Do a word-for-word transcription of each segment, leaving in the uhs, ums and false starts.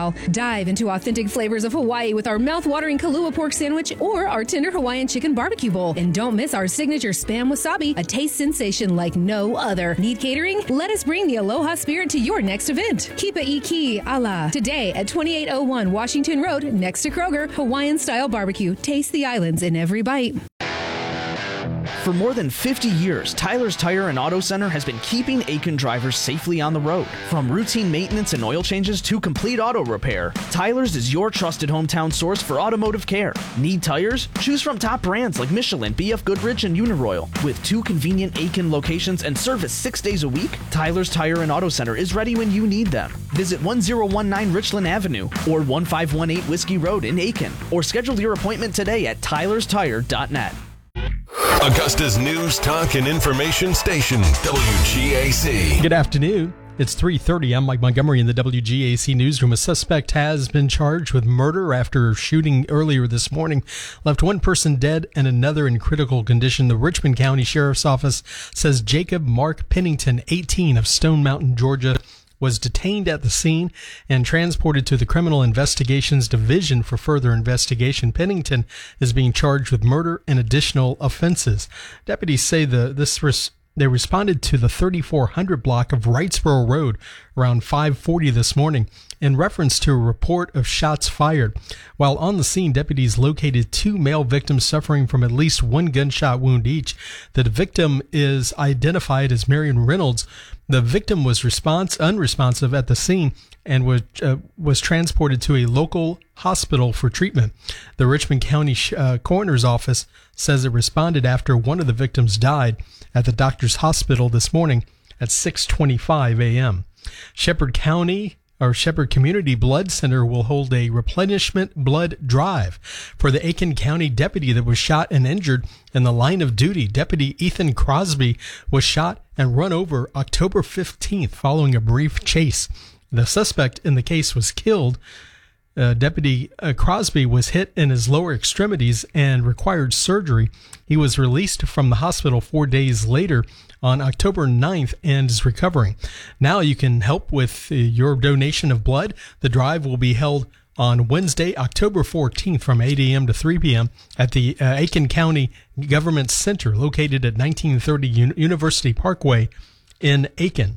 all. Dive into authentic flavors of Hawaii with our mouth-watering Kalua pork sandwich or our tender Hawaiian chicken barbecue bowl. And don't miss our signature Spam Wasabi, a taste sensation like no other. Need catering? Let us bring the Aloha spirit to your next event. Kipa Iki Ala. Today at twenty-eight oh one Washington Road, next to Kroger, Hawaiian-style barbecue. Taste the islands in every bite. For more than fifty years, Tyler's Tire and Auto Center has been keeping Aiken drivers safely on the road. From routine maintenance and oil changes to complete auto repair, Tyler's is your trusted hometown source for automotive care. Need tires? Choose from top brands like Michelin, B F Goodrich, and Uniroyal. With two convenient Aiken locations and service six days a week, Tyler's Tire and Auto Center is ready when you need them. Visit one oh one nine Richland Avenue or one five one eight Whiskey Road in Aiken, or schedule your appointment today at tylers tire dot net. Augusta's news, talk, and information station, W G A C. Good afternoon. It's three thirty. I'm Mike Montgomery in the W G A C newsroom. A suspect has been charged with murder after shooting earlier this morning left one person dead and another in critical condition. The Richmond County Sheriff's Office says Jacob Mark Pennington, eighteen, of Stone Mountain, Georgia, was detained at the scene and transported to the Criminal Investigations Division for further investigation. Pennington is being charged with murder and additional offenses. Deputies say the this res, they responded to the thirty-four hundred block of Wrightsboro Road around five forty this morning in reference to a report of shots fired. While on the scene, deputies located two male victims suffering from at least one gunshot wound each. The victim is identified as Marion Reynolds. The victim was response unresponsive at the scene and was uh, was transported to a local hospital for treatment. The Richmond County uh, Coroner's Office says it responded after one of the victims died at the doctor's hospital this morning at six twenty-five a.m. Shepherd County Our Shepherd Community Blood Center will hold a replenishment blood drive for the Aiken County deputy that was shot and injured in the line of duty. Deputy Ethan Crosby was shot and run over October fifteenth following a brief chase. The suspect in the case was killed. Uh, Deputy uh, Crosby was hit in his lower extremities and required surgery. He was released from the hospital four days later on October ninth and is recovering. Now you can help with uh, your donation of blood. The drive will be held on Wednesday, October fourteenth from eight a.m. to three p.m. at the uh, Aiken County Government Center located at nineteen thirty Un- University Parkway in Aiken.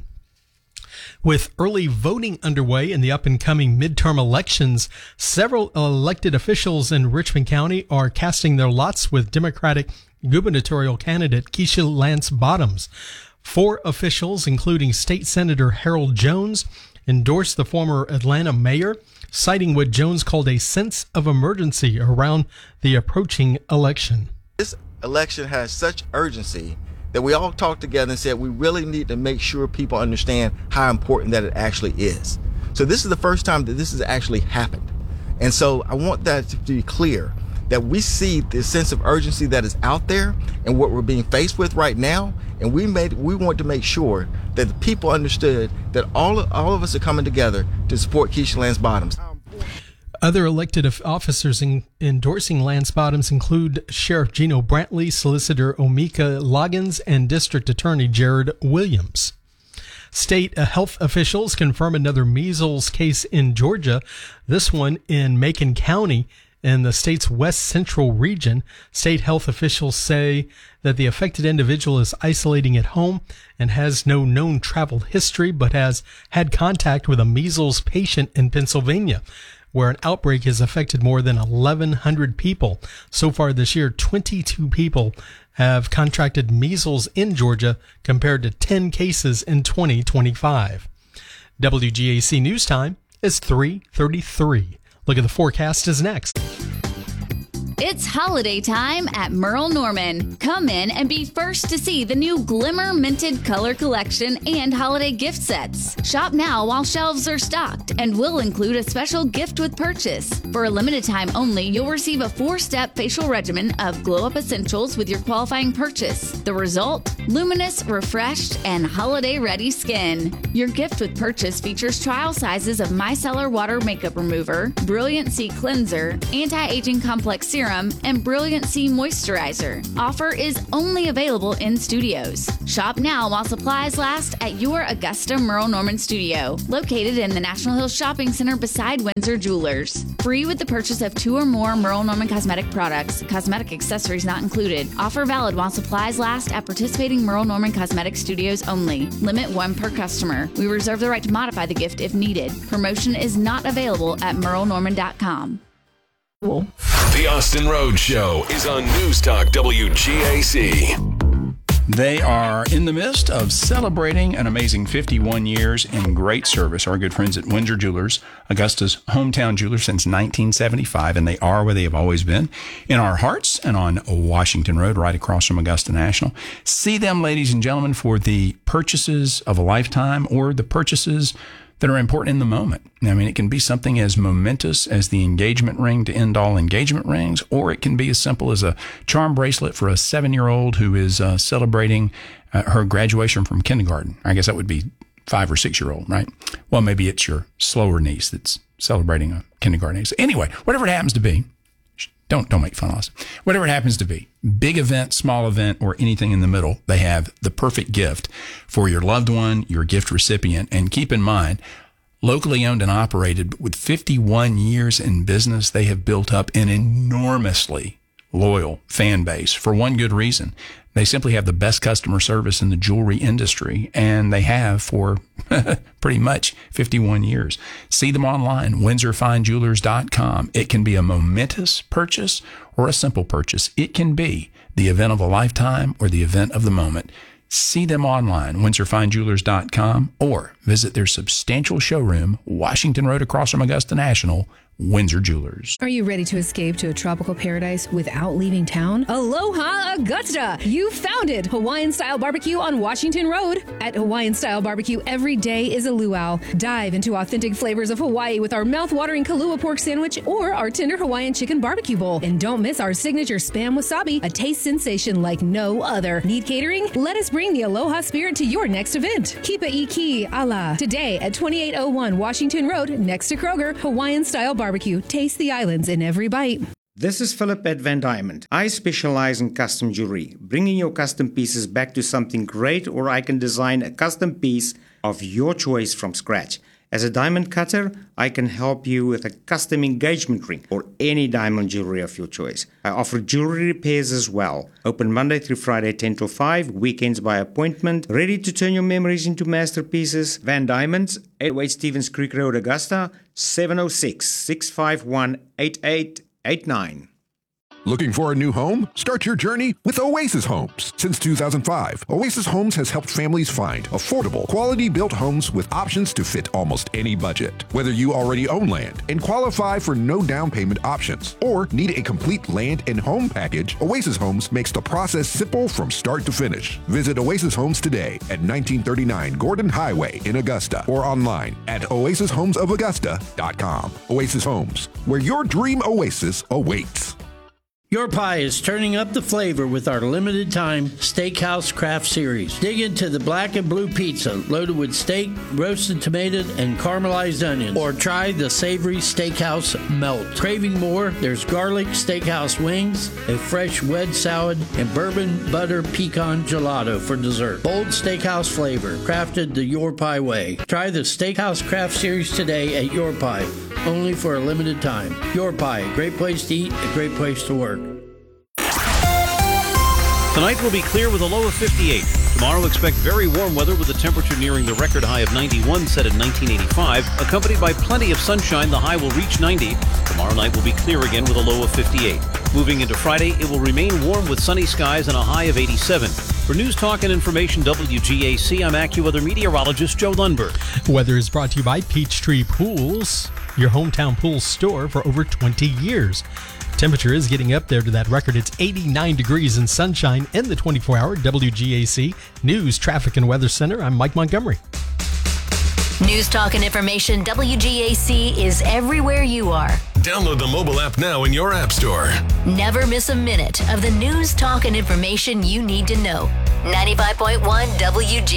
With early voting underway in the up-and-coming midterm elections, several elected officials in Richmond County are casting their lots with Democratic gubernatorial candidate Keisha Lance Bottoms. Four officials, including State Senator Harold Jones, endorsed the former Atlanta mayor, citing what Jones called a sense of emergency around the approaching election. This election has such urgency that we all talked together and said we really need to make sure people understand how important that it actually is. So this is the first time that this has actually happened. And so I want that to be clear, that we see the sense of urgency that is out there and what we're being faced with right now. And we made we want to make sure that the people understood that all of, all of us are coming together to support Keisha Lance Bottoms. Other elected officers in endorsing Lance Bottoms include Sheriff Gino Brantley, Solicitor Omika Loggins, and District Attorney Jared Williams. State health officials confirm another measles case in Georgia, this one in Macon County in the state's west central region. State health officials say that the affected individual is isolating at home and has no known travel history, but has had contact with a measles patient in Pennsylvania, where an outbreak has affected more than eleven hundred people. So far this year, twenty-two people have contracted measles in Georgia compared to ten cases in twenty twenty-five. W G A C News Time is three thirty-three. Look at the forecast is next. It's holiday time at Merle Norman. Come in and be first to see the new Glimmer Minted Color Collection and holiday gift sets. Shop now while shelves are stocked and will include a special gift with purchase. For a limited time only, you'll receive a four-step facial regimen of Glow Up Essentials with your qualifying purchase. The result? Luminous, refreshed, and holiday-ready skin. Your gift with purchase features trial sizes of Micellar Water Makeup Remover, Brilliant Sea Cleanser, Anti-Aging Complex Serum, Serum and Brilliant C Moisturizer. Offer is only available in studios. Shop now while supplies last at your Augusta Merle Norman studio, located in the National Hills Shopping Center beside Windsor Jewelers. Free with the purchase of two or more Merle Norman cosmetic products. Cosmetic accessories not included. Offer valid while supplies last at participating Merle Norman cosmetic studios only. Limit one per customer. We reserve the right to modify the gift if needed. Promotion is not available at merle norman dot com. The Austin Road Show is on News Talk W G A C. They are in the midst of celebrating an amazing fifty-one years in great service. Our good friends at Windsor Jewelers, Augusta's hometown jeweler since nineteen seventy-five, and they are where they have always been, in our hearts and on Washington Road, right across from Augusta National. See them, ladies and gentlemen, for the purchases of a lifetime or the purchases that are important in the moment. I mean, it can be something as momentous as the engagement ring to end all engagement rings, or it can be as simple as a charm bracelet for a seven-year-old who is uh, celebrating uh, her graduation from kindergarten. I guess that would be five or six-year-old, right? Well, maybe it's your slower niece that's celebrating a kindergarten age. Anyway, whatever it happens to be, Don't don't make fun of us. Whatever it happens to be, big event, small event, or anything in the middle, they have the perfect gift for your loved one, your gift recipient. And keep in mind, locally owned and operated with fifty-one years in business, they have built up an enormously loyal fan base for one good reason. They simply have the best customer service in the jewelry industry, and they have for pretty much fifty-one years. See them online, windsor fine jewelers dot com. It can be a momentous purchase or a simple purchase. It can be the event of a lifetime or the event of the moment. See them online, windsor fine jewelers dot com, or visit their substantial showroom, Washington Road across from Augusta National, Windsor Jewelers. Are you ready to escape to a tropical paradise without leaving town? Aloha Augusta! You found it! Hawaiian-style barbecue on Washington Road. At Hawaiian-style barbecue, every day is a luau. Dive into authentic flavors of Hawaii with our mouth-watering Kalua pork sandwich or our tender Hawaiian chicken barbecue bowl. And don't miss our signature Spam Wasabi, a taste sensation like no other. Need catering? Let us bring the Aloha spirit to your next event. Kipa Iki Ala. Today at twenty-eight oh one Washington Road, next to Kroger, Hawaiian-style barbecue. Barbecue. Taste the islands in every bite. This is Philip at Van Diamond. I specialize in custom jewelry, bringing your custom pieces back to something great, or I can design a custom piece of your choice from scratch. As a diamond cutter, I can help you with a custom engagement ring or any diamond jewelry of your choice. I offer jewelry repairs as well. Open Monday through Friday, ten till five, weekends by appointment. Ready to turn your memories into masterpieces? Van Diamonds, eight oh eight Stevens Creek Road, Augusta, seven oh six, six five one, eight eight eight nine. Looking for a new home? Start your journey with Oasis Homes. Since two thousand five, Oasis Homes has helped families find affordable, quality-built homes with options to fit almost any budget. Whether you already own land and qualify for no down payment options or need a complete land and home package, Oasis Homes makes the process simple from start to finish. Visit Oasis Homes today at nineteen thirty-nine Gordon Highway in Augusta or online at oasis homes of augusta dot com. Oasis Homes, where your dream oasis awaits. Your Pie is turning up the flavor with our limited time Steakhouse Craft Series. Dig into the black and blue pizza loaded with steak, roasted tomato, and caramelized onions. Or try the savory Steakhouse Melt. Craving more? There's garlic steakhouse wings, a fresh wedge salad, and bourbon butter pecan gelato for dessert. Bold steakhouse flavor, crafted the Your Pie way. Try the Steakhouse Craft Series today at Your Pie, only for a limited time. Your Pie, a great place to eat, a great place to work. Tonight will be clear with a low of fifty-eight. Tomorrow expect very warm weather with a temperature nearing the record high of ninety-one set in nineteen eighty-five. Accompanied by plenty of sunshine, the high will reach ninety. Tomorrow night will be clear again with a low of fifty-eight. Moving into Friday, it will remain warm with sunny skies and a high of eighty-seven. For News Talk and Information W G A C, I'm AccuWeather meteorologist Joe Lundberg. Weather is brought to you by Peachtree Pools, your hometown pool store for over twenty years. Temperature is getting up there to that record. It's eighty-nine degrees and sunshine in the twenty-four hour W G A C News, Traffic, and Weather Center. I'm Mike Montgomery. News Talk and Information W G A C is everywhere you are. Download the mobile app now in your app store. Never miss a minute of the news, talk, and information you need to know. ninety-five point one W G A C.